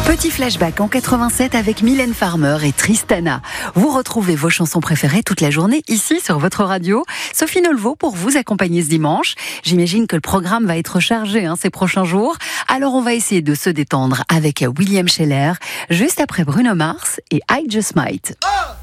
Petit flashback en 87 avec Mylène Farmer et Tristana. Vous retrouvez vos chansons préférées toute la journée ici sur votre radio. Sophie Nolvo pour vous accompagner ce dimanche. J'imagine que le programme va être chargé ces prochains jours. Alors on va essayer de se détendre avec William Sheller juste après Bruno Mars et I Just Might. 1,